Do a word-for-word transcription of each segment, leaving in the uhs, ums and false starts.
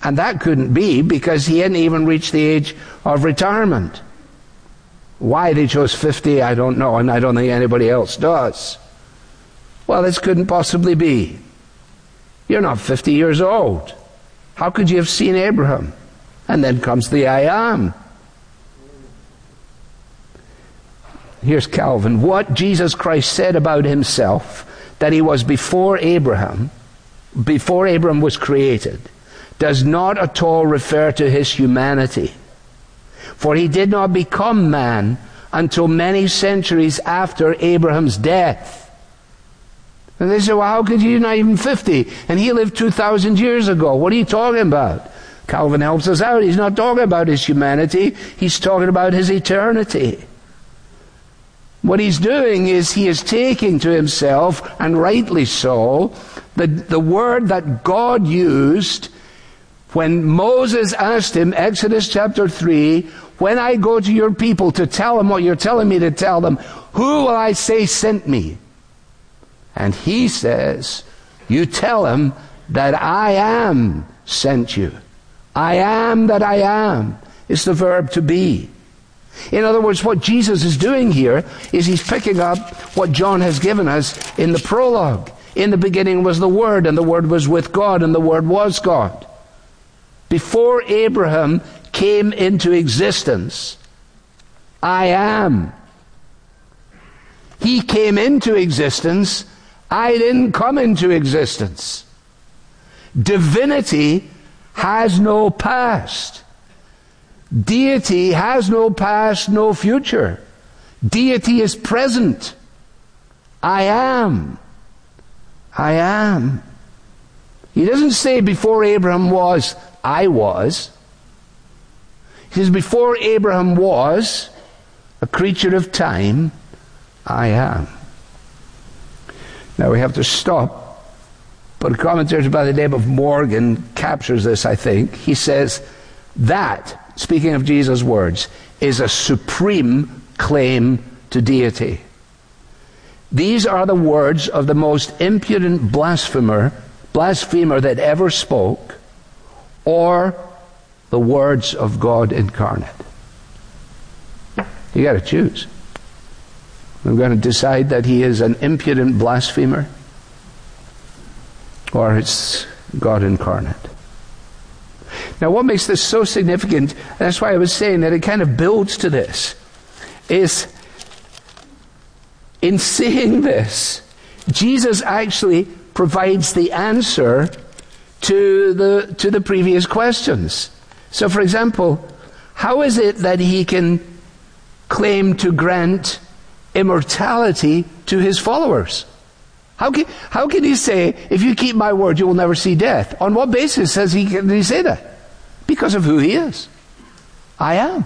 And that couldn't be because he hadn't even reached the age of retirement. Why they chose fifty, I don't know, and I don't think anybody else does. Well, this couldn't possibly be. You're not fifty years old. How could you have seen Abraham? And then comes the I am. Here's Calvin. What Jesus Christ said about himself, that he was before Abraham, before Abraham was created, does not at all refer to his humanity. For he did not become man until many centuries after Abraham's death. And they say, well, how could you not even fifty? And he lived two thousand years ago. What are you talking about? Calvin helps us out. He's not talking about his humanity. He's talking about his eternity. What he's doing is he is taking to himself, and rightly so, the, the word that God used when Moses asked him, Exodus chapter three, when I go to your people to tell them what you're telling me to tell them, who will I say sent me? And he says, you tell him that I am sent you. I am that I am is the verb to be. In other words, what Jesus is doing here is he's picking up what John has given us in the prologue. In the beginning was the Word, and the Word was with God, and the Word was God. Before Abraham came into existence, I am. He came into existence. I didn't come into existence. Divinity has no past. Deity has no past, no future. Deity is present. I am. I am. He doesn't say before Abraham was, I was. He says before Abraham was a creature of time, I am. Now we have to stop, but a commentator by the name of Morgan captures this, I think. He says that, speaking of Jesus' words, is a supreme claim to deity. These are the words of the most impudent blasphemer, blasphemer that ever spoke, or the words of God incarnate. You got to choose. I'm going to decide that he is an impudent blasphemer, or it's God incarnate. Now, what makes this so significant, and that's why I was saying that it kind of builds to this, is in saying this, Jesus actually provides the answer to the to the previous questions. So, for example, how is it that he can claim to grant immortality to his followers? How can, how can he say, if you keep my word, you will never see death? On what basis says he, can he say that? Because of who he is. I am.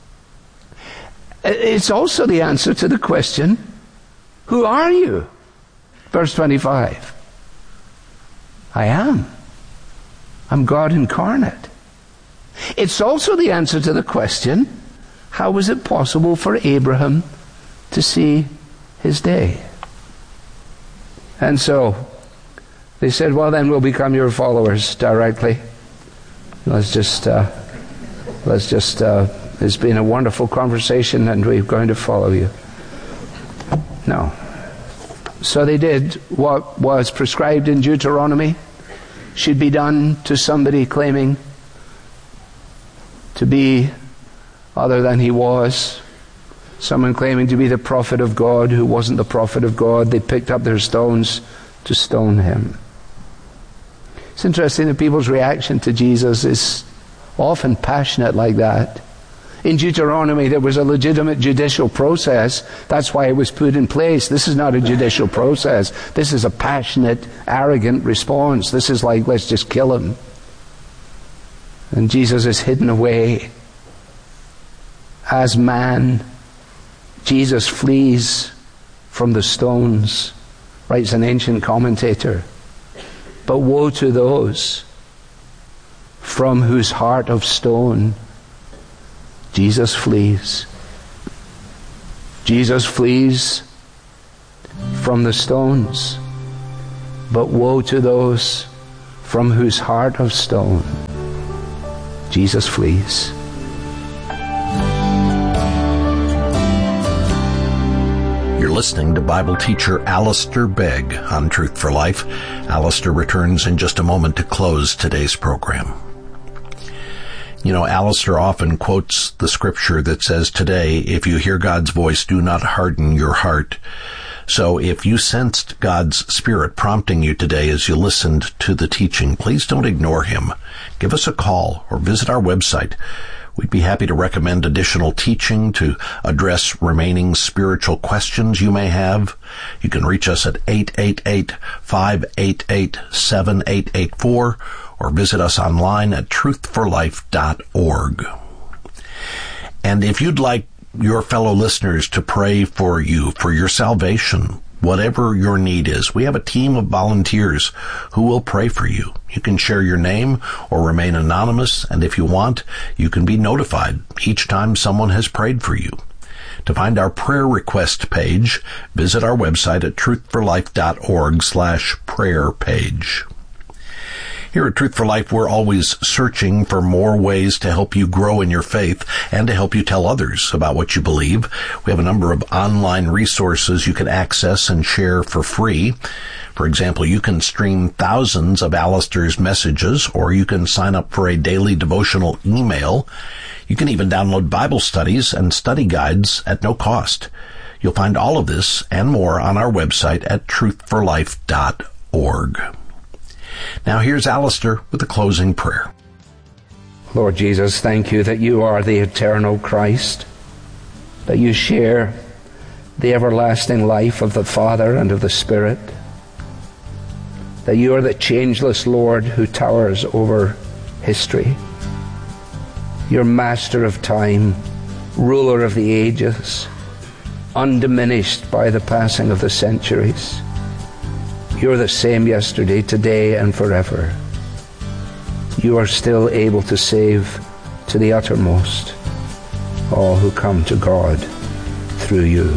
It's also the answer to the question, who are you? Verse twenty-five. I am. I'm God incarnate. It's also the answer to the question, how was it possible for Abraham to see his day? And so they said, well, then we'll become your followers directly. Let's just, uh, let's just, uh, it's been a wonderful conversation and we're going to follow you. No. So they did what was prescribed in Deuteronomy should be done to somebody claiming to be other than he was. Someone claiming to be the prophet of God who wasn't the prophet of God. They picked up their stones to stone him. It's interesting that people's reaction to Jesus is often passionate like that. In Deuteronomy, there was a legitimate judicial process. That's why it was put in place. This is not a judicial process. This is a passionate, arrogant response. This is like, let's just kill him. And Jesus is hidden away. As man, Jesus flees from the stones, writes an ancient commentator. But woe to those from whose heart of stone Jesus flees. Jesus flees from the stones, but woe to those from whose heart of stone Jesus flees. You're listening to Bible teacher Alistair Begg on Truth for Life. Alistair returns in just a moment to close today's program. You know, Alistair often quotes the scripture that says, today, if you hear God's voice, do not harden your heart. So if you sensed God's Spirit prompting you today as you listened to the teaching, please don't ignore him. Give us a call or visit our website. We'd be happy to recommend additional teaching to address remaining spiritual questions you may have. You can reach us at eight eight eight, five eight eight, seven eight eight four or visit us online at truth for life dot org. And if you'd like your fellow listeners to pray for you, for your salvation, whatever your need is, we have a team of volunteers who will pray for you. You can share your name or remain anonymous, and if you want, you can be notified each time someone has prayed for you. To find our prayer request page, visit our website at truth for life dot org slash prayer page. Here at Truth for Life, we're always searching for more ways to help you grow in your faith and to help you tell others about what you believe. We have a number of online resources you can access and share for free. For example, you can stream thousands of Alistair's messages, or you can sign up for a daily devotional email. You can even download Bible studies and study guides at no cost. You'll find all of this and more on our website at truth for life dot org. Now here's Alistair with a closing prayer. Lord Jesus, thank you that you are the eternal Christ, that you share the everlasting life of the Father and of the Spirit, that you are the changeless Lord who towers over history. You're master of time, ruler of the ages, undiminished by the passing of the centuries. You're the same yesterday, today, and forever. You are still able to save to the uttermost all who come to God through you.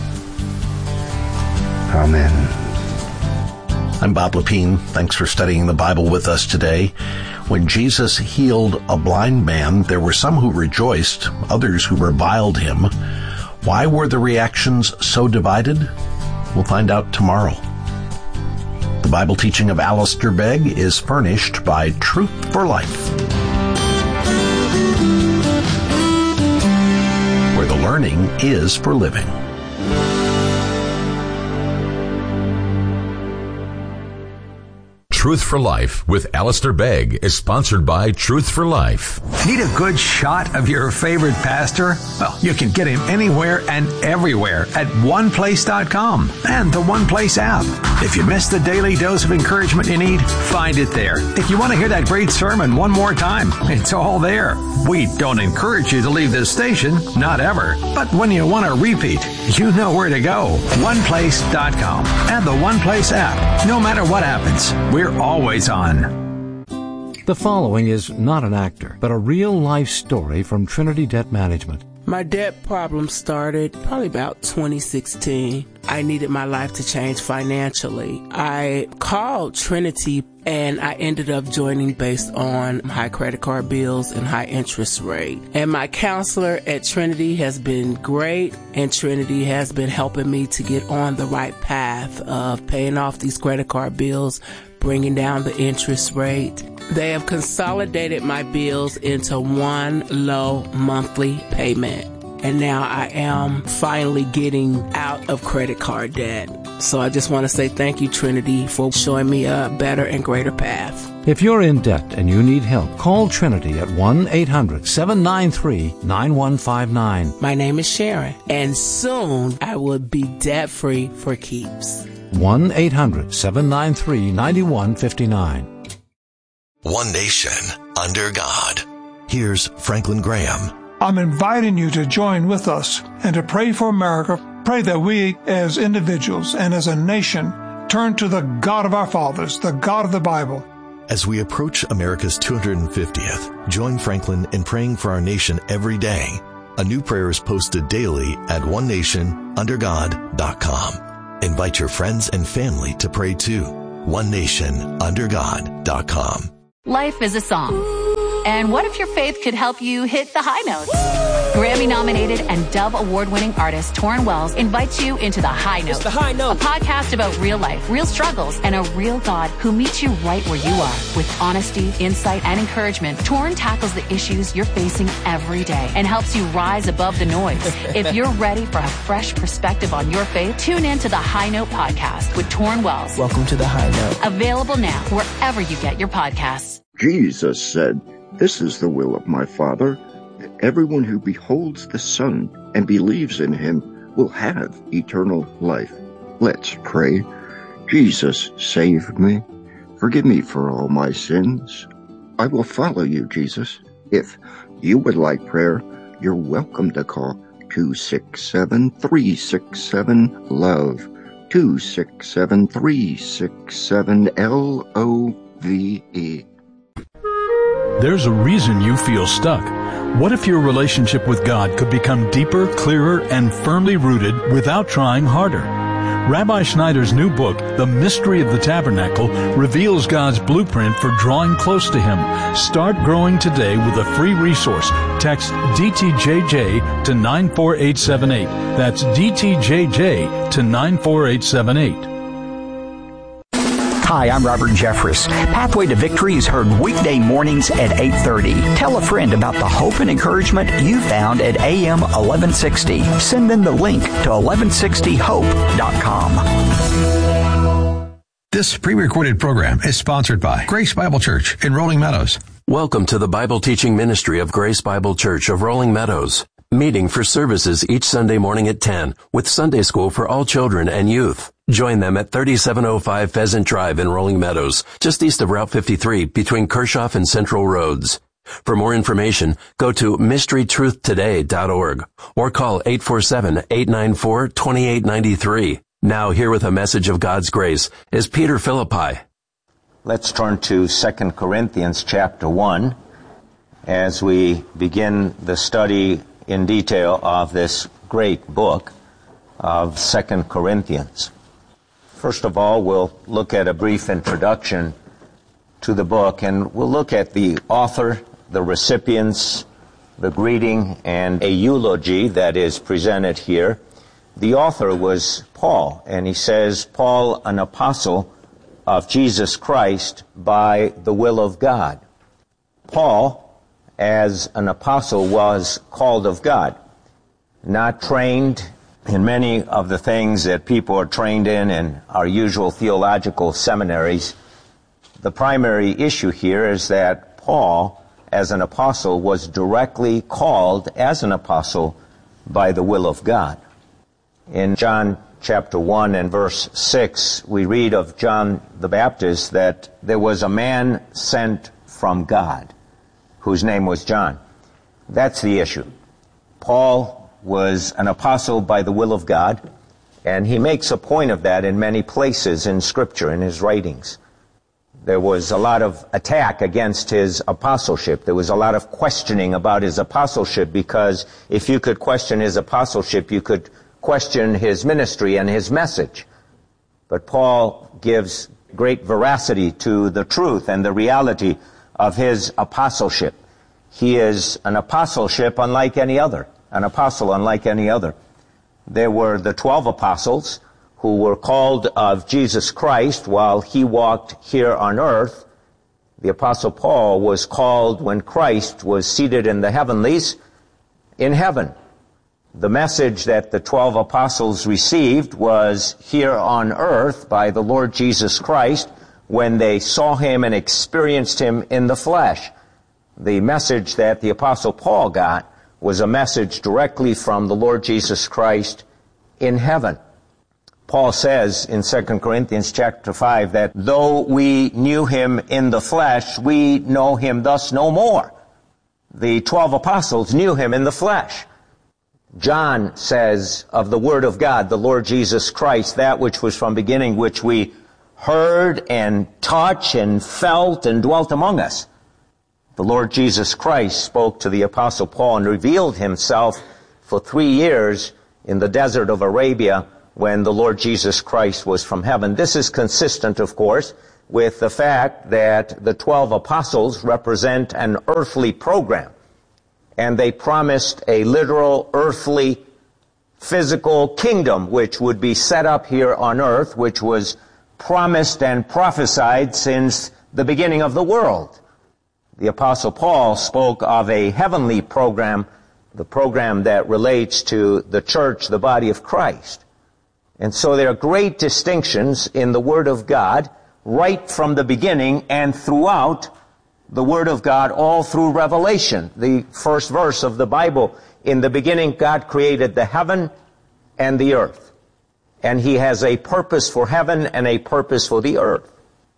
Amen. I'm Bob Lepine. Thanks for studying the Bible with us today. When Jesus healed a blind man, there were some who rejoiced, others who reviled him. Why were the reactions so divided? We'll find out tomorrow. The Bible teaching of Alistair Begg is furnished by Truth for Life, where the learning is for living. Truth for Life with Alistair Begg is sponsored by Truth for Life. Need a good shot of your favorite pastor? Well, you can get him anywhere and everywhere at one place dot com and the One Place app. If you missed the daily dose of encouragement you need, find it there. If you want to hear that great sermon one more time, it's all there. We don't encourage you to leave this station, not ever. But when you want a repeat, you know where to go. one place dot com and the One Place app. No matter what happens, we're always on. The following is not an actor, but a real-life story from Trinity Debt Management. My debt problem started probably about twenty sixteen. I needed my life to change financially. I called Trinity and I ended up joining based on high credit card bills and high interest rate. And my counselor at Trinity has been great, and Trinity has been helping me to get on the right path of paying off these credit card bills, bringing down the interest rate. They have consolidated my bills into one low monthly payment. And now I am finally getting out of credit card debt. So I just want to say thank you, Trinity, for showing me a better and greater path. If you're in debt and you need help, call Trinity at one eight hundred seven nine three nine one five nine. My name is Sharon, and soon I will be debt-free for keeps. one eight hundred seven nine three nine one five nine. One nation under God. Here's Franklin Graham. I'm inviting you to join with us and to pray for America. Pray that we as individuals and as a nation turn to the God of our fathers, the God of the Bible. As we approach America's two hundred fiftieth, join Franklin in praying for our nation every day. A new prayer is posted daily at one nation under god dot com. Invite your friends and family to pray too. one nation under god dot com. Life is a song. And what if your faith could help you hit the high notes? Grammy-nominated and Dove Award-winning artist Torrin Wells invites you into The High Note, the High Note, a podcast about real life, real struggles, and a real God who meets you right where you are. With honesty, insight, and encouragement, Torrin tackles the issues you're facing every day and helps you rise above the noise. If you're ready for a fresh perspective on your faith, tune in to The High Note podcast with Torrin Wells. Welcome to The High Note. Available now wherever you get your podcasts. Jesus said, "This is the will of my Father, that everyone who beholds the Son and believes in him will have eternal life." Let's pray. Jesus, save me. Forgive me for all my sins. I will follow you, Jesus. If you would like prayer, you're welcome to call two six seven, three six seven, LOVE, two six seven, three six seven, L O V E. There's a reason you feel stuck. What if your relationship with God could become deeper, clearer, and firmly rooted without trying harder? Rabbi Schneider's new book, The Mystery of the Tabernacle, reveals God's blueprint for drawing close to Him. Start growing today with a free resource. Text D T J J to nine four eight seven eight. That's D T J J to nine four eight seven eight. Hi, I'm Robert Jeffress. Pathway to Victory is heard weekday mornings at eight thirty. Tell a friend about the hope and encouragement you found at A M eleven sixty. Send them the link to eleven sixty hope dot com. This pre-recorded program is sponsored by Grace Bible Church in Rolling Meadows. Welcome to the Bible teaching ministry of Grace Bible Church of Rolling Meadows. Meeting for services each Sunday morning at ten with Sunday school for all children and youth. Join them at thirty-seven oh five Pheasant Drive in Rolling Meadows, just east of Route fifty-three between Kershaw and Central Roads. For more information, go to mystery truth today dot org or call eight four seven, eight nine four, two eight nine three. Now here with a message of God's grace is Peter Philippi. Let's turn to Second Corinthians chapter one as we begin the study in detail of this great book of Second Corinthians. First of all, we'll look at a brief introduction to the book, and we'll look at the author, the recipients, the greeting, and a eulogy that is presented here. The author was Paul, and he says, Paul, an apostle of Jesus Christ by the will of God. Paul, as an apostle, was called of God, not trained in many of the things that people are trained in in our usual theological seminaries. The primary issue here is that Paul, as an apostle, was directly called as an apostle by the will of God. In John chapter one and verse six, we read of John the Baptist that there was a man sent from God whose name was John. That's the issue. Paul was an apostle by the will of God, and he makes a point of that in many places in Scripture, in his writings. There was a lot of attack against his apostleship. There was a lot of questioning about his apostleship, because if you could question his apostleship, you could question his ministry and his message. But Paul gives great veracity to the truth and the reality of his apostleship. He is an apostleship unlike any other, an apostle unlike any other. There were the twelve apostles who were called of Jesus Christ while he walked here on earth. The apostle Paul was called when Christ was seated in the heavenlies in heaven. The message that the twelve apostles received was here on earth by the Lord Jesus Christ when they saw him and experienced him in the flesh. The message that the apostle Paul got was a message directly from the Lord Jesus Christ in heaven. Paul says in Second Corinthians chapter five that though we knew him in the flesh, we know him thus no more. The twelve apostles knew him in the flesh. John says of the Word of God, the Lord Jesus Christ, that which was from beginning, which we heard and touched and felt and dwelt among us. The Lord Jesus Christ spoke to the Apostle Paul and revealed himself for three years in the desert of Arabia when the Lord Jesus Christ was from heaven. This is consistent, of course, with the fact that the twelve apostles represent an earthly program, and they promised a literal earthly physical kingdom which would be set up here on earth, which was promised and prophesied since the beginning of the world. The Apostle Paul spoke of a heavenly program, the program that relates to the church, the body of Christ. And so there are great distinctions in the Word of God right from the beginning and throughout the Word of God, all through Revelation. The first verse of the Bible, in the beginning God created the heaven and the earth. And He has a purpose for heaven and a purpose for the earth.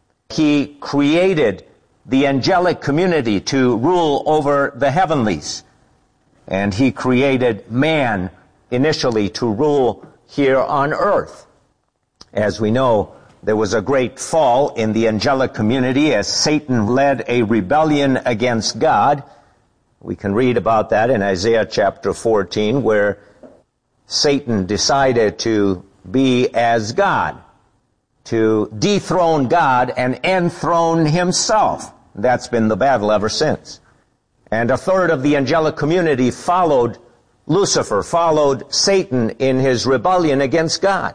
He created the angelic community to rule over the heavenlies. And He created man initially to rule here on earth. As we know, there was a great fall in the angelic community as Satan led a rebellion against God. We can read about that in Isaiah chapter fourteen, where Satan decided to be as God, to dethrone God and enthrone himself. That's been the battle ever since. And a third of the angelic community followed Lucifer, followed Satan in his rebellion against God.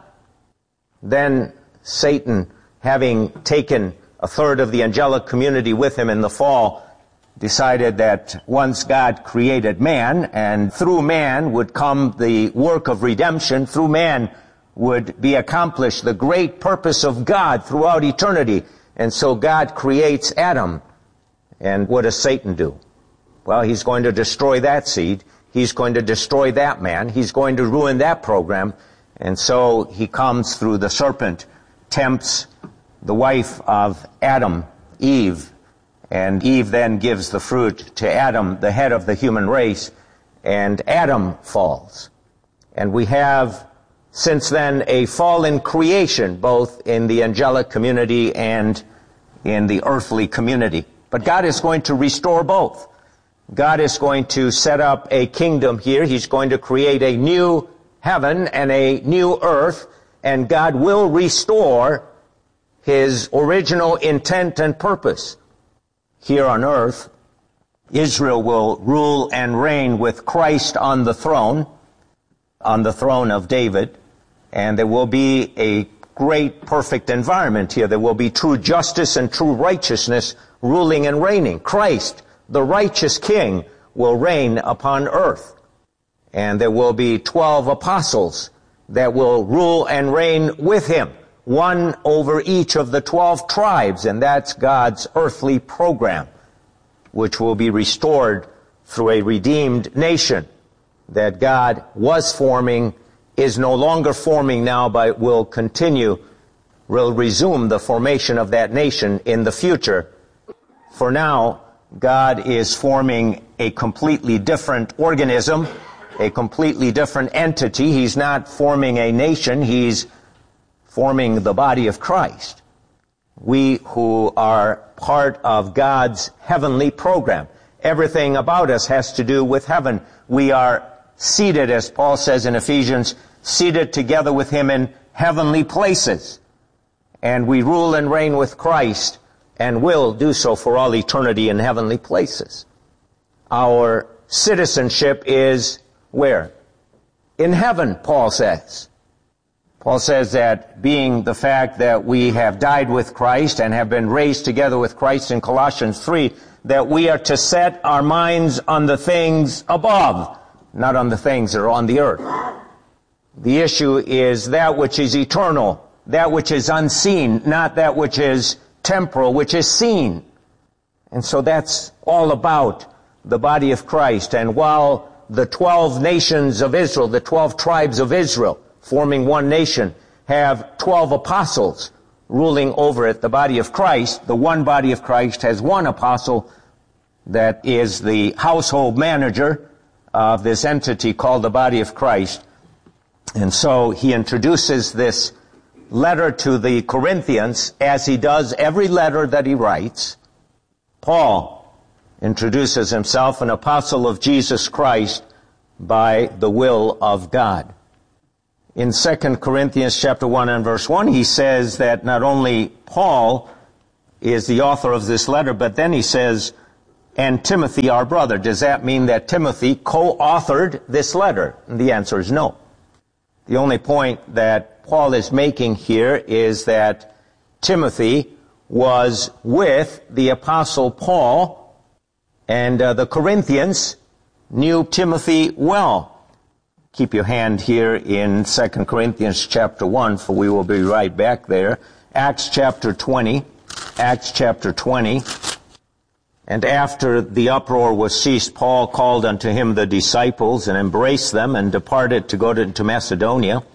Then Satan, having taken a third of the angelic community with him in the fall, decided that once God created man, and through man would come the work of redemption, through man would be accomplished the great purpose of God throughout eternity. And so God creates Adam. And what does Satan do? Well, he's going to destroy that seed. He's going to destroy that man. He's going to ruin that program. And so he comes through the serpent, tempts the wife of Adam, Eve, and Eve then gives the fruit to Adam, the head of the human race, and Adam falls. And we have since then a fallen creation, both in the angelic community and in the earthly community. But God is going to restore both. God is going to set up a kingdom here. He's going to create a new heaven and a new earth, and God will restore His original intent and purpose. Here on earth, Israel will rule and reign with Christ on the throne, on the throne of David, and there will be a great perfect environment here. There will be true justice and true righteousness ruling and reigning. Christ, the righteous King, will reign upon earth. And there will be twelve apostles that will rule and reign with Him, one over each of the twelve tribes, and that's God's earthly program, which will be restored through a redeemed nation that God was forming, is no longer forming now, but will continue, will resume the formation of that nation in the future. For now, God is forming a completely different organism, a completely different entity. He's not forming a nation. He's forming the body of Christ. We who are part of God's heavenly program. Everything about us has to do with heaven. We are seated, as Paul says in Ephesians, seated together with Him in heavenly places. And we rule and reign with Christ and will do so for all eternity in heavenly places. Our citizenship is where? In heaven, Paul says. Paul says that being the fact that we have died with Christ and have been raised together with Christ in Colossians three, that we are to set our minds on the things above, not on the things that are on the earth. The issue is that which is eternal, that which is unseen, not that which is temporal, which is seen. And so that's all about the body of Christ. And while the twelve nations of Israel, the twelve tribes of Israel, forming one nation, have twelve apostles ruling over it, the body of Christ, the one body of Christ has one apostle that is the household manager of this entity called the body of Christ. And so he introduces this letter to the Corinthians, as he does every letter that he writes. Paul introduces himself an apostle of Jesus Christ by the will of God. In Second Corinthians chapter one and verse one, he says that not only Paul is the author of this letter, but then he says, and Timothy, our brother. Does that mean that Timothy co-authored this letter? And the answer is no. The only point that Paul is making here is that Timothy was with the Apostle Paul, and uh, the Corinthians knew Timothy well. Keep your hand here in Second Corinthians chapter one, for we will be right back there. Acts chapter twenty. Acts chapter twenty. And after the uproar was ceased, Paul called unto him the disciples and embraced them and departed to go to, to Macedonia.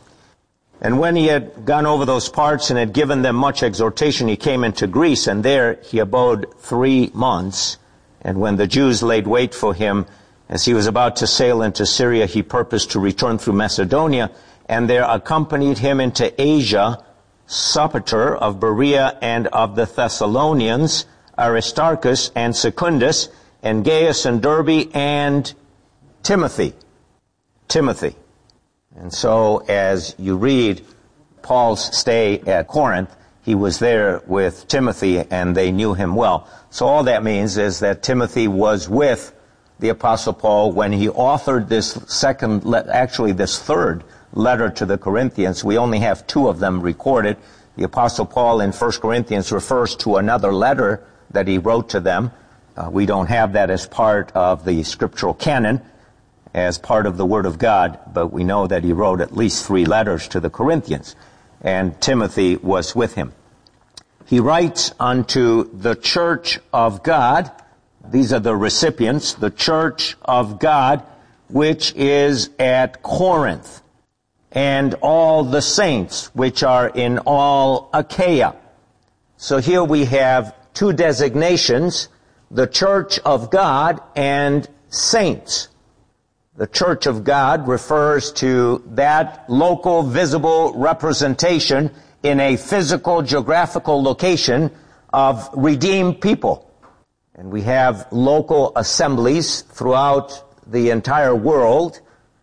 And when he had gone over those parts and had given them much exhortation, he came into Greece, and there he abode three months. And when the Jews laid wait for him, as he was about to sail into Syria, he purposed to return through Macedonia, and there accompanied him into Asia Sopater of Berea and of the Thessalonians, Aristarchus and Secundus, and Gaius and Derbe, and Timothy. Timothy. And so as you read Paul's stay at Corinth, he was there with Timothy, and they knew him well. So all that means is that Timothy was with the Apostle Paul when he authored this second, actually this third letter to the Corinthians. We only have two of them recorded. The Apostle Paul in First Corinthians refers to another letter that he wrote to them. Uh, we don't have that as part of the scriptural canon, as part of the Word of God, but we know that he wrote at least three letters to the Corinthians, and Timothy was with him. He writes unto the church of God. These are the recipients, the church of God, which is at Corinth, and all the saints which are in all Achaia. So here we have two designations, the church of God and saints. The church of God refers to that local, visible representation in a physical, geographical location of redeemed people. And we have local assemblies throughout the entire world,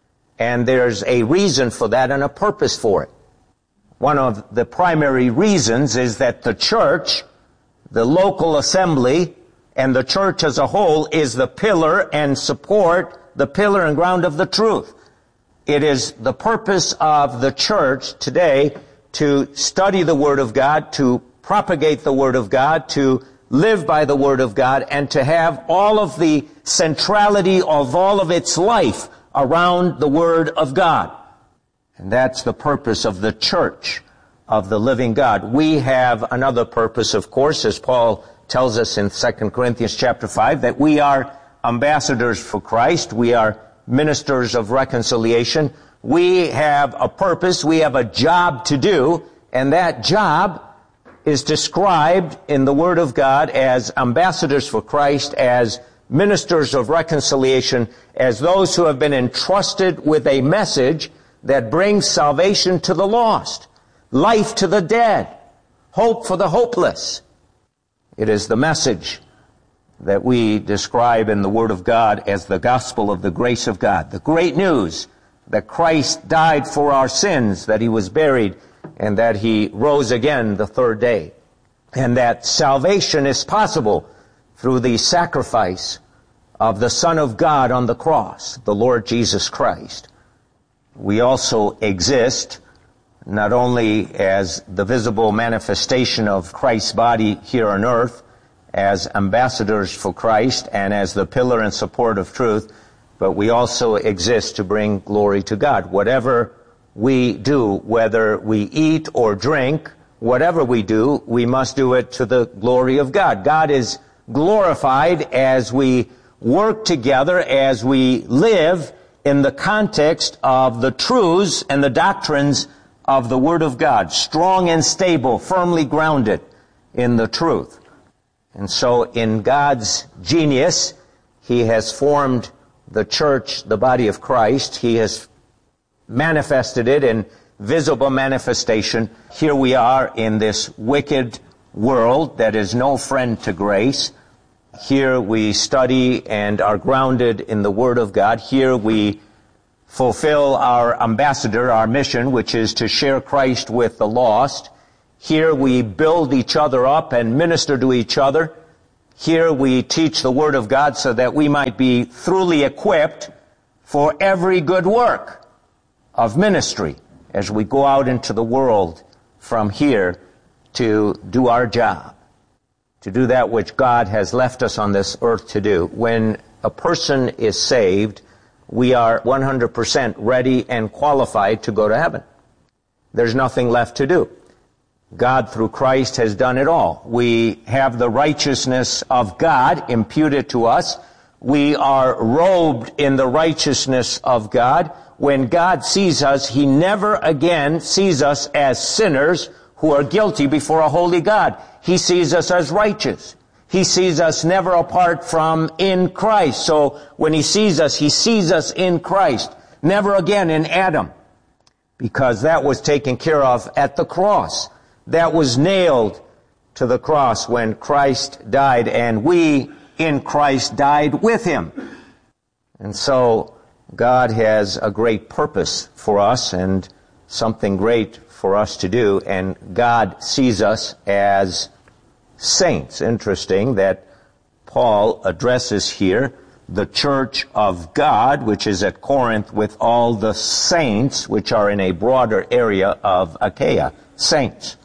and there's a reason for that and a purpose for it. One of the primary reasons is that the church, the local assembly, and the church as a whole is the pillar and support, the pillar and ground of the truth. It is the purpose of the church today to study the Word of God, to propagate the Word of God, to live by the Word of God, and to have all of the centrality of all of its life around the Word of God. And that's the purpose of the church of the living God. We have another purpose, of course, as Paul tells us in Second Corinthians chapter five, that we are ambassadors for Christ. We are ministers of reconciliation. We have a purpose. We have a job to do, and that job is described in the Word of God as ambassadors for Christ, as ministers of reconciliation, as those who have been entrusted with a message that brings salvation to the lost, life to the dead, hope for the hopeless. It is the message that we describe in the Word of God as the gospel of the grace of God, the great news that Christ died for our sins, that he was buried, and that he rose again the third day, and that salvation is possible through the sacrifice of the Son of God on the cross, the Lord Jesus Christ. We also exist not only as the visible manifestation of Christ's body here on earth, as ambassadors for Christ and as the pillar and support of truth, but we also exist to bring glory to God. Whatever we do, whether we eat or drink, whatever we do, we must do it to the glory of God. God is glorified as we work together, as we live in the context of the truths and the doctrines of the Word of God, strong and stable, firmly grounded in the truth. And so in God's genius, he has formed the church, the body of Christ. He has manifested it in visible manifestation. Here we are in this wicked world that is no friend to grace. Here we study and are grounded in the Word of God. Here we fulfill our ambassador, our mission, which is to share Christ with the lost. Here we build each other up and minister to each other. Here we teach the Word of God so that we might be thoroughly equipped for every good work of ministry as we go out into the world from here to do our job, to do that which God has left us on this earth to do. When a person is saved, we are one hundred percent ready and qualified to go to heaven. There's nothing left to do. God, through Christ, has done it all. We have the righteousness of God imputed to us. We are robed in the righteousness of God. When God sees us, He never again sees us as sinners who are guilty before a holy God. He sees us as righteous. He sees us never apart from in Christ. So when He sees us, He sees us in Christ, never again in Adam, because that was taken care of at the cross. That was nailed to the cross when Christ died, and we in Christ died with Him. And so God has a great purpose for us and something great for us to do, and God sees us as saints. Interesting that Paul addresses here the church of God, which is at Corinth, with all the saints, which are in a broader area of Achaia. Saints.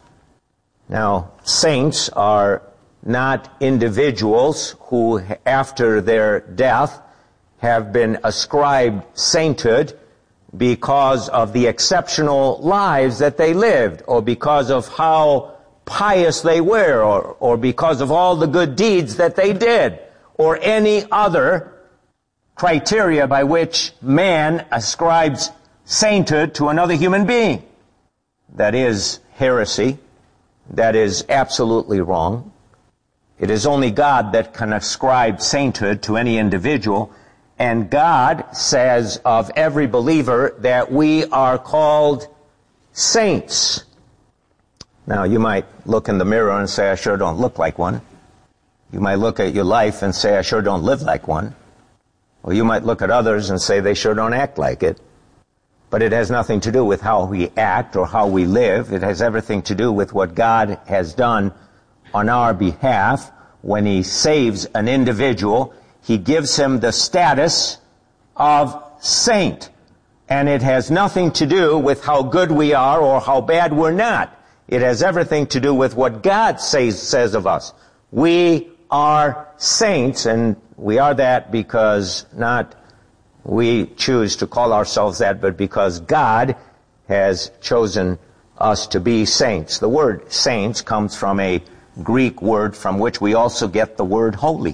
Now, saints are not individuals who, after their death, have been ascribed sainthood because of the exceptional lives that they lived, or because of how pious they were, or, or because of all the good deeds that they did, or any other criteria by which man ascribes sainthood to another human being. That is heresy. That is absolutely wrong. It is only God that can ascribe sainthood to any individual, and God says of every believer that we are called saints. Now, you might look in the mirror and say, I sure don't look like one. You might look at your life and say, I sure don't live like one. Or you might look at others and say, they sure don't act like it. But it has nothing to do with how we act or how we live. It has everything to do with what God has done on our behalf. When He saves an individual, He gives him the status of saint. And it has nothing to do with how good we are or how bad we're not. It has everything to do with what God says, says of us. We are saints, and we are that because not we choose to call ourselves that, but because God has chosen us to be saints. The word saints comes from a Greek word from which we also get the word holy.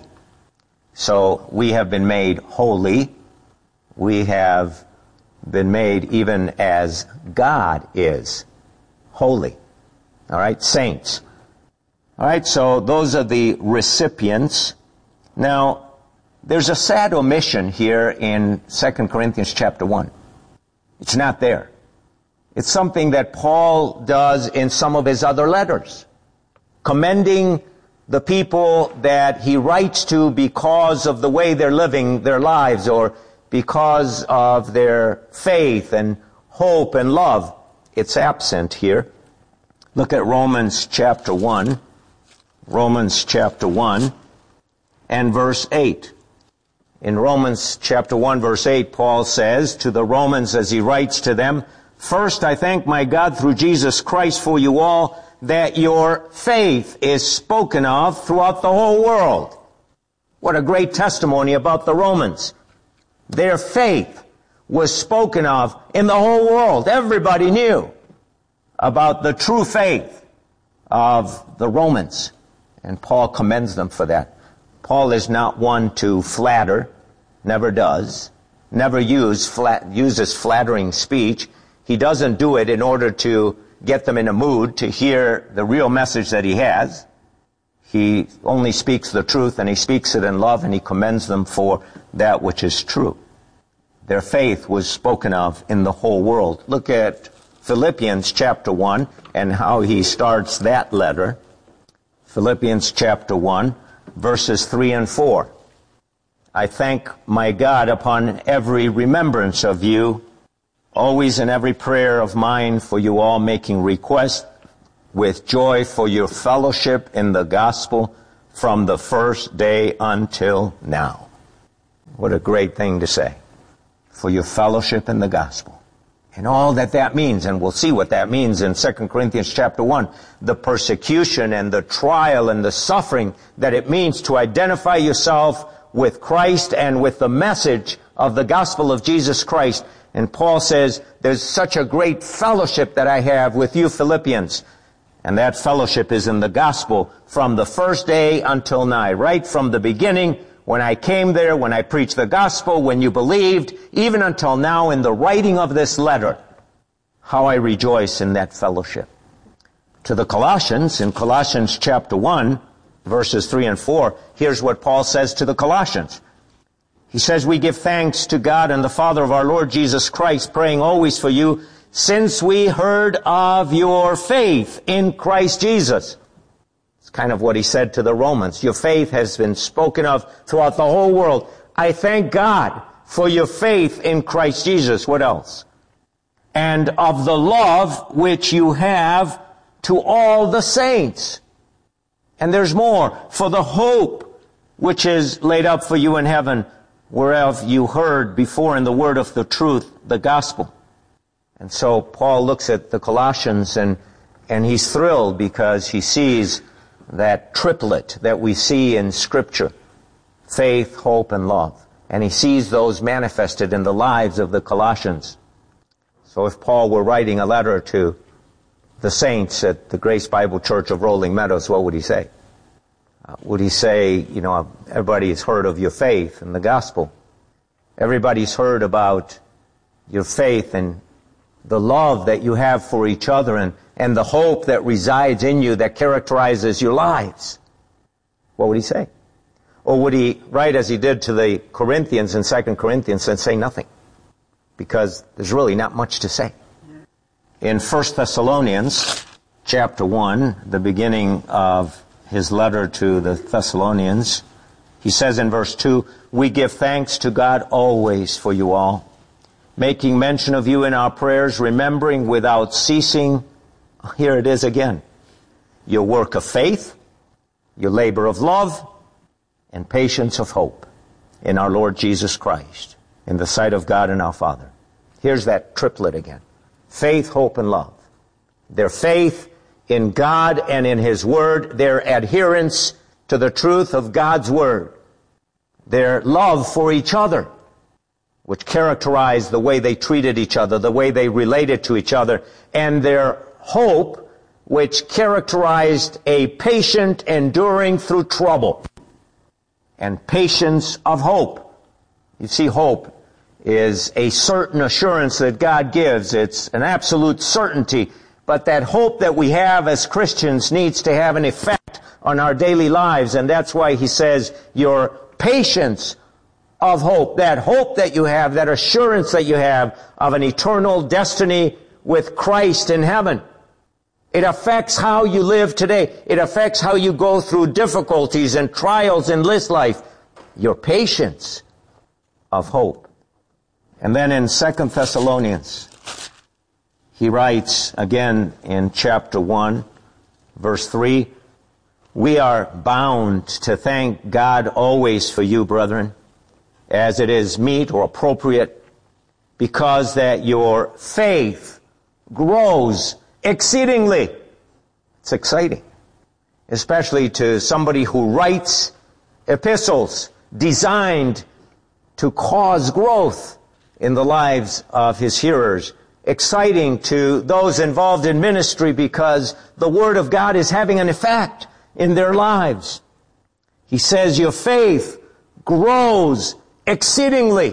So we have been made holy. We have been made even as God is holy. All right, saints. All right, so those are the recipients. Now, there's a sad omission here in Second Corinthians chapter one. It's not there. It's something that Paul does in some of his other letters, commending the people that he writes to because of the way they're living their lives, or because of their faith and hope and love. It's absent here. Look at Romans chapter one. Romans chapter one and verse eight. In Romans chapter one, verse eight, Paul says to the Romans as he writes to them, First, I thank my God through Jesus Christ for you all, that your faith is spoken of throughout the whole world. What a great testimony about the Romans. Their faith was spoken of in the whole world. Everybody knew about the true faith of the Romans, and Paul commends them for that. Paul is not one to flatter, never does, never use flat, uses flattering speech. He doesn't do it in order to get them in a mood to hear the real message that he has. He only speaks the truth, and he speaks it in love, and he commends them for that which is true. Their faith was spoken of in the whole world. Look at Philippians chapter one and how he starts that letter. Philippians chapter one. Verses three and four. I thank my God upon every remembrance of you, always in every prayer of mine for you all, making request with joy for your fellowship in the gospel from the first day until now. What a great thing to say. For your fellowship in the gospel. And all that that means, and we'll see what that means in Second Corinthians chapter one, the persecution and the trial and the suffering that it means to identify yourself with Christ and with the message of the gospel of Jesus Christ. And Paul says, there's such a great fellowship that I have with you Philippians. And that fellowship is in the gospel from the first day until now, right from the beginning, when I came there, when I preached the gospel, when you believed, even until now in the writing of this letter, how I rejoice in that fellowship. To the Colossians, in Colossians chapter one, verses three and four, here's what Paul says to the Colossians. He says, we give thanks to God and the Father of our Lord Jesus Christ, praying always for you, since we heard of your faith in Christ Jesus. It's kind of what he said to the Romans. Your faith has been spoken of throughout the whole world. I thank God for your faith in Christ Jesus. What else? And of the love which you have to all the saints. And there's more. For the hope which is laid up for you in heaven, whereof you heard before in the word of the truth, the gospel. And so Paul looks at the Colossians and, and he's thrilled because he sees that triplet that we see in Scripture. Faith, hope, and love. And he sees those manifested in the lives of the Colossians. So if Paul were writing a letter to the saints at the Grace Bible Church of Rolling Meadows, what would he say? Uh, would he say, you know, everybody's heard of your faith in the gospel. Everybody's heard about your faith and the love that you have for each other and, and the hope that resides in you that characterizes your lives. What would he say? Or would he write as he did to the Corinthians in Second Corinthians and say nothing? Because there's really not much to say. In First Thessalonians chapter one, the beginning of his letter to the Thessalonians, he says in verse two, we give thanks to God always for you all, making mention of you in our prayers, remembering without ceasing, here it is again, your work of faith, your labor of love, and patience of hope in our Lord Jesus Christ, in the sight of God and our Father. Here's that triplet again. Faith, hope, and love. Their faith in God and in His Word, their adherence to the truth of God's Word, their love for each other, which characterized the way they treated each other, the way they related to each other, and their hope, which characterized a patient enduring through trouble, and patience of hope. You see, hope is a certain assurance that God gives. It's an absolute certainty. But that hope that we have as Christians needs to have an effect on our daily lives. And that's why he says your patience of hope, that hope that you have, that assurance that you have of an eternal destiny with Christ in heaven. It affects how you live today. It affects how you go through difficulties and trials in this life. Your patience of hope. And then in Second Thessalonians, he writes again in chapter one, verse three, we are bound to thank God always for you, brethren, as it is meet or appropriate, because that your faith grows exceedingly. It's exciting, especially to somebody who writes epistles designed to cause growth in the lives of his hearers. Exciting to those involved in ministry because the Word of God is having an effect in their lives. He says your faith grows exceedingly.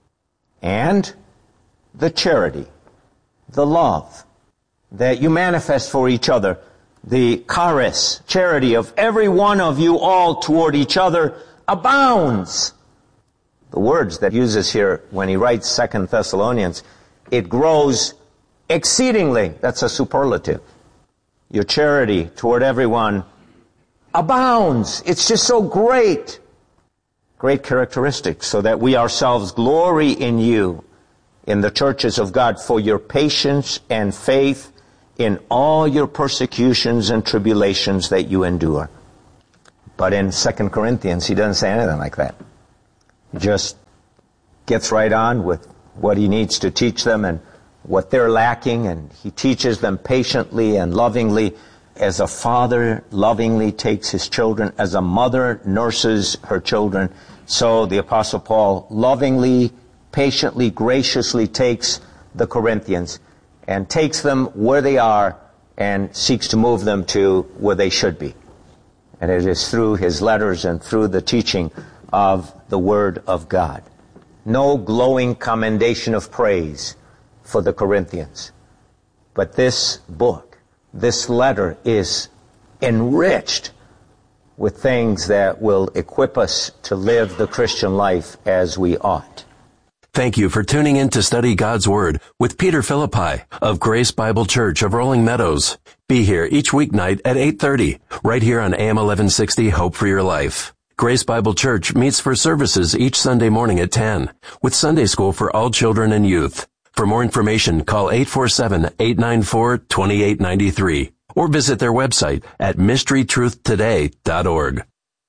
And the charity, the love that you manifest for each other, the charis, charity of every one of you all toward each other abounds. The words that he uses here when he writes Second Thessalonians, it grows exceedingly. That's a superlative. Your charity toward everyone abounds. It's just so great. Great characteristics, so that we ourselves glory in you, in the churches of God, for your patience and faith in all your persecutions and tribulations that you endure. But in Second Corinthians, he doesn't say anything like that. He just gets right on with what he needs to teach them and what they're lacking, and he teaches them patiently and lovingly, as a father lovingly takes his children, as a mother nurses her children. So the Apostle Paul lovingly, patiently, graciously takes the Corinthians and takes them where they are and seeks to move them to where they should be. And it is through his letters and through the teaching of the Word of God. No glowing commendation of praise for the Corinthians. But this book, this letter, is enriched with things that will equip us to live the Christian life as we ought. Thank you for tuning in to Study God's Word with Peter Philippi of Grace Bible Church of Rolling Meadows. Be here each weeknight at eight thirty, right here on A M eleven sixty, Hope for Your Life. Grace Bible Church meets for services each Sunday morning at ten, with Sunday school for all children and youth. For more information, call eight four seven, eight nine four, two eight nine three or visit their website at mystery truth today dot org.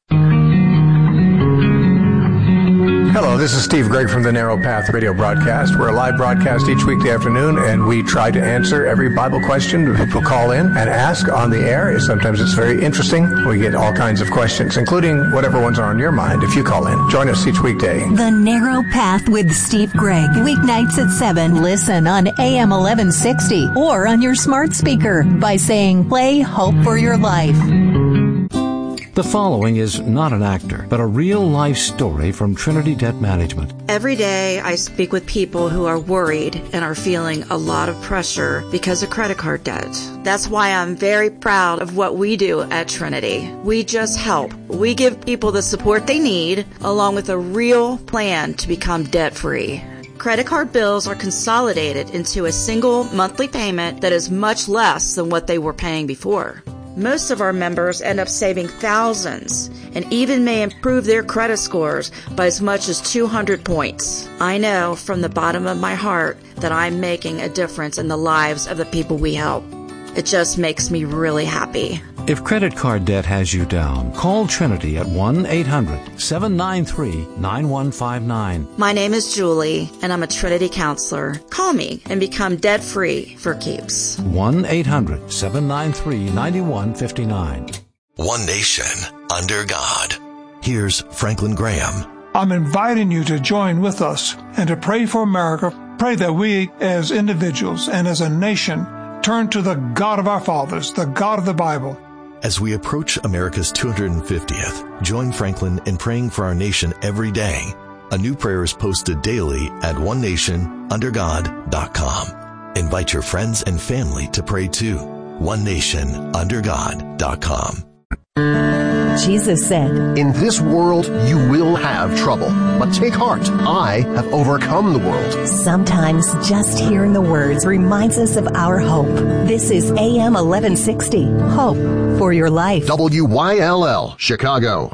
Hello, this is Steve Gregg from the Narrow Path radio broadcast. We're a live broadcast each weekday afternoon, and we try to answer every Bible question people call in and ask on the air. Sometimes it's very interesting. We get all kinds of questions, including whatever ones are on your mind if you call in. Join us each weekday. The Narrow Path with Steve Gregg. Weeknights at seven. Listen on A M eleven sixty or on your smart speaker by saying, play Hope for Your Life. The following is not an actor, but a real-life story from Trinity Debt Management. Every day I speak with people who are worried and are feeling a lot of pressure because of credit card debt. That's why I'm very proud of what we do at Trinity. We just help. We give people the support they need, along with a real plan to become debt-free. Credit card bills are consolidated into a single monthly payment that is much less than what they were paying before. Most of our members end up saving thousands and even may improve their credit scores by as much as two hundred points. I know from the bottom of my heart that I'm making a difference in the lives of the people we help. It just makes me really happy. If credit card debt has you down, call Trinity at one eight hundred, seven nine three, nine one five nine. My name is Julie, and I'm a Trinity counselor. Call me and become debt-free for keeps. one eight hundred, seven nine three, nine one five nine. One nation, under God. Here's Franklin Graham. I'm inviting you to join with us and to pray for America. Pray that we, as individuals and as a nation, turn to the God of our fathers, the God of the Bible. As we approach America's two hundred fiftieth, join Franklin in praying for our nation every day. A new prayer is posted daily at one nation under god dot com. Invite your friends and family to pray too. one nation under god dot com. Jesus said, "In this world you will have trouble, but take heart. I have overcome the world." Sometimes just hearing the words reminds us of our hope. This is A M eleven sixty, Hope for Your Life. W Y L L, Chicago.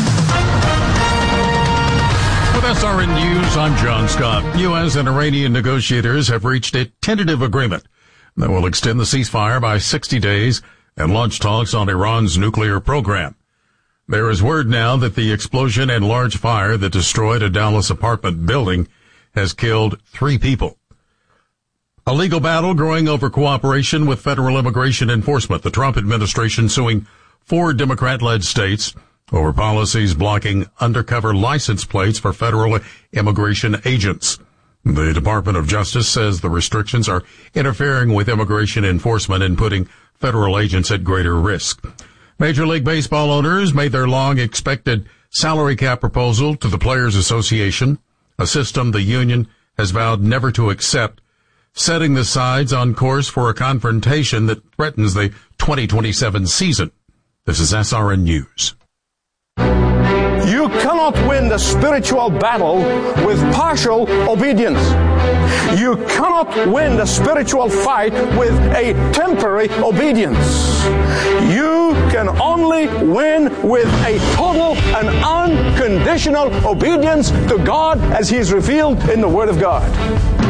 With S R N News, I'm John Scott. U S and Iranian negotiators have reached a tentative agreement that will extend the ceasefire by sixty days and launch talks on Iran's nuclear program. There is word now that the explosion and large fire that destroyed a Dallas apartment building has killed three people. A legal battle growing over cooperation with federal immigration enforcement. The Trump administration suing four Democrat-led states over policies blocking undercover license plates for federal immigration agents. The Department of Justice says the restrictions are interfering with immigration enforcement and putting federal agents at greater risk. Major League Baseball owners made their long-expected salary cap proposal to the Players Association, a system the union has vowed never to accept, setting the sides on course for a confrontation that threatens the twenty twenty-seven season. This is S R N News. You cannot win the spiritual battle with partial obedience. You cannot win the spiritual fight with a temporary obedience. You can only win with a total and unconditional obedience to God as He is revealed in the Word of God.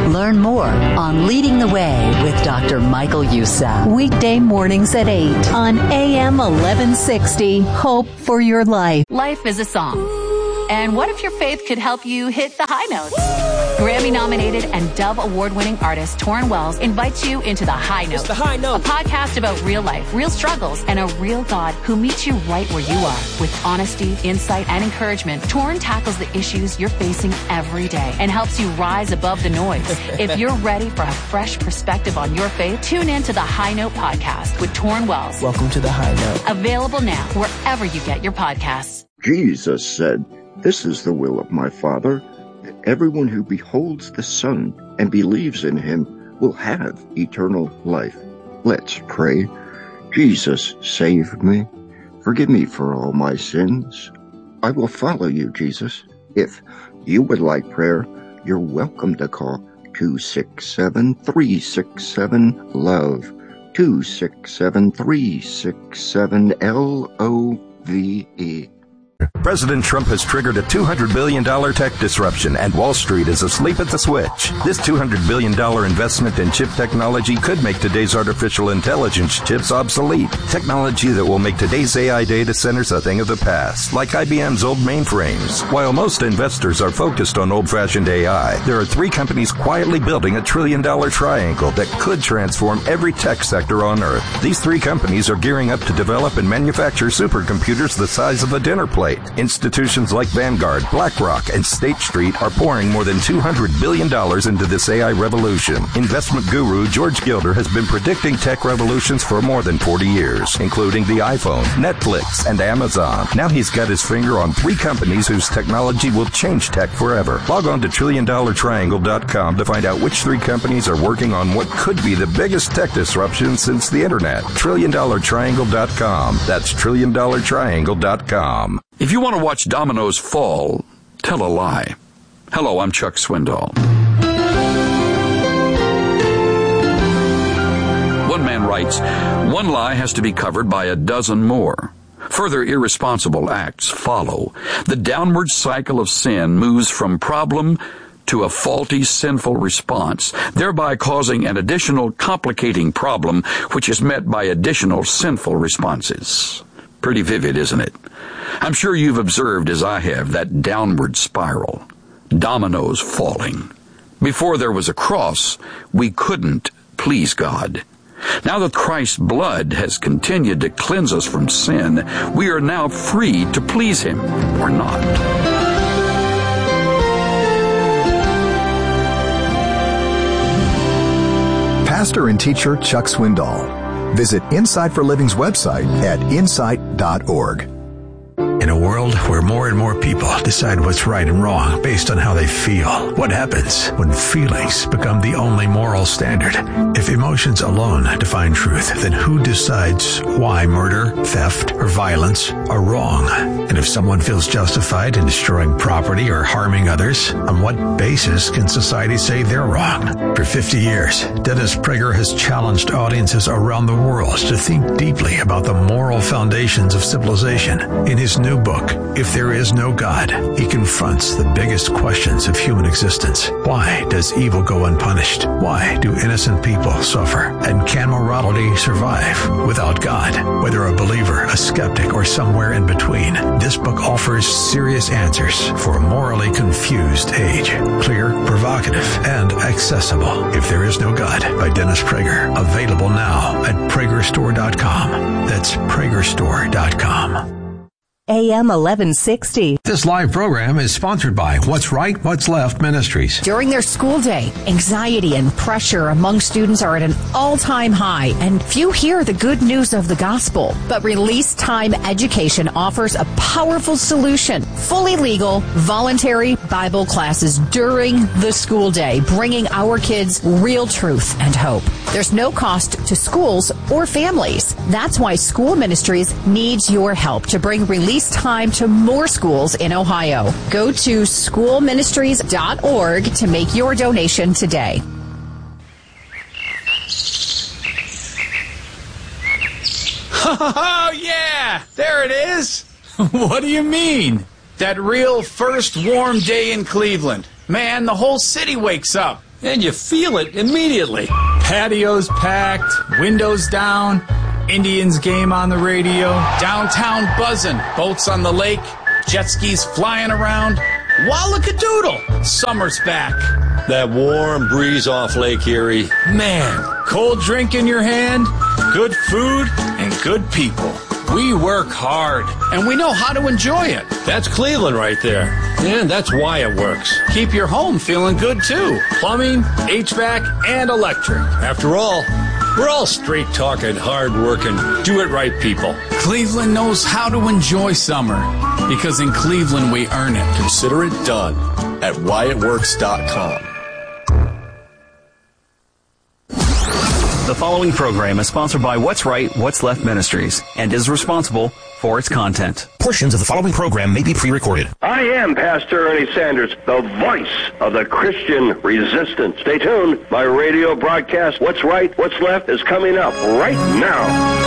Learn more on Leading the Way with Doctor Michael Youssef. Weekday mornings at eight on A M eleven sixty. Hope for your life. Life is a song. And what if your faith could help you hit the high notes? Grammy-nominated and Dove Award-winning artist Torrin Wells invites you into The High Note, the high note. A podcast about real life, real struggles, and a real God who meets you right where you are. With honesty, insight, and encouragement, Torrin tackles the issues you're facing every day and helps you rise above the noise. If you're ready for a fresh perspective on your faith, tune in to The High Note podcast with Torrin Wells. Welcome to The High Note. Available now wherever you get your podcasts. Jesus said, "This is the will of my Father, that everyone who beholds the Son and believes in him will have eternal life." Let's pray. Jesus, save me. Forgive me for all my sins. I will follow you, Jesus. If you would like prayer, you're welcome to call two six seven, three six seven, LOVE, two six seven, three six seven, L O V E. President Trump has triggered a two hundred billion dollars tech disruption, and Wall Street is asleep at the switch. This two hundred billion dollars investment in chip technology could make today's artificial intelligence chips obsolete. Technology that will make today's A I data centers a thing of the past, like I B M's old mainframes. While most investors are focused on old-fashioned A I, there are three companies quietly building a trillion-dollar triangle that could transform every tech sector on Earth. These three companies are gearing up to develop and manufacture supercomputers the size of a dinner plate. Institutions like Vanguard, BlackRock, and State Street are pouring more than two hundred billion dollars into this A I revolution. Investment guru George Gilder has been predicting tech revolutions for more than forty years, including the iPhone, Netflix, and Amazon. Now he's got his finger on three companies whose technology will change tech forever. Log on to trillion dollar triangle dot com to find out which three companies are working on what could be the biggest tech disruption since the internet. trillion dollar triangle dot com. That's trillion dollar triangle dot com. If you want to watch dominoes fall, tell a lie. Hello, I'm Chuck Swindoll. One man writes, one lie has to be covered by a dozen more. Further irresponsible acts follow. The downward cycle of sin moves from problem to a faulty, sinful response, thereby causing an additional complicating problem, which is met by additional sinful responses. Pretty vivid, isn't it? I'm sure you've observed, as I have, that downward spiral. Dominoes falling. Before there was a cross, we couldn't please God. Now that Christ's blood has continued to cleanse us from sin, we are now free to please Him or not. Pastor and teacher Chuck Swindoll. Visit Insight for Living's website at insight dot org. In a world where more and more people decide what's right and wrong based on how they feel, what happens when feelings become the only moral standard? If emotions alone define truth, then who decides why murder, theft, or violence are wrong? And if someone feels justified in destroying property or harming others, on what basis can society say they're wrong? For fifty years, Dennis Prager has challenged audiences around the world to think deeply about the moral foundations of civilization. In his new book, If There Is No God, he confronts the biggest questions of human existence. Why does evil go unpunished? Why do innocent people suffer? And can morality survive without God? Whether a believer, a skeptic, or somewhere in between, this book offers serious answers for a morally confused age. Clear, provocative, and accessible. If There Is No God by Dennis Prager. Available now at prager store dot com. That's prager store dot com. A M eleven sixty. This live program is sponsored by What's Right, What's Left Ministries. During their school day, anxiety and pressure among students are at an all-time high, and few hear the good news of the gospel. But Release Time Education offers a powerful solution. Fully legal, voluntary Bible classes during the school day, bringing our kids real truth and hope. There's no cost to schools or families. That's why School Ministries needs your help to bring Release Time to more schools in Ohio. Go to school ministries dot org to make your donation today. Oh, yeah! There it is! What do you mean? That real first warm day in Cleveland. Man, the whole city wakes up. and you feel it immediately. Patios packed, windows down, Indians game on the radio, downtown buzzing, boats on the lake, jet skis flying around. Wallakadoodle! Summer's back. That warm breeze off Lake Erie. Man, cold drink in your hand, good food, and good people. We work hard, and we know how to enjoy it. That's Cleveland right there. And that's why it works. Keep your home feeling good, too. Plumbing, H V A C, and electric. After all, we're all straight-talking, hard-working, do-it-right people. Cleveland knows how to enjoy summer, because in Cleveland we earn it. Consider it done at why it works dot com. The following program is sponsored by What's Right, What's Left Ministries and is responsible for its content. Portions of the following program may be pre-recorded. I am Pastor Ernie Sanders, the voice of the Christian resistance. Stay tuned. My radio broadcast, What's Right, What's Left, is coming up right now.